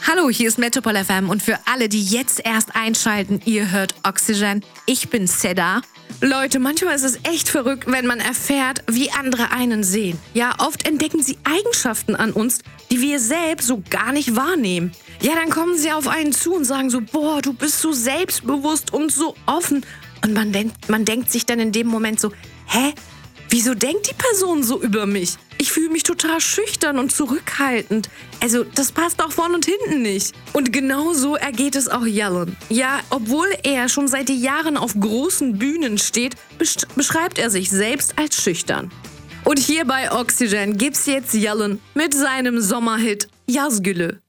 Hallo, hier ist Metropol FM und für alle, die jetzt erst einschalten, ihr hört Oxygen. Ich bin Seda. Leute, manchmal ist es echt verrückt, wenn man erfährt, wie andere einen sehen. Ja, oft entdecken sie Eigenschaften an uns, die wir selbst so gar nicht wahrnehmen. Ja, dann kommen sie auf einen zu und sagen so, boah, du bist so selbstbewusst und so offen. Und man denkt sich dann in dem Moment so, hä? Wieso denkt die Person so über mich? Ich fühle mich total schüchtern und zurückhaltend. Also, das passt auch vorne und hinten nicht. Und genau so ergeht es auch Yellen. Ja, obwohl er schon seit Jahren auf großen Bühnen steht, beschreibt er sich selbst als schüchtern. Und hier bei Oxygen gibt's jetzt Yellen mit seinem Sommerhit Yazgülü.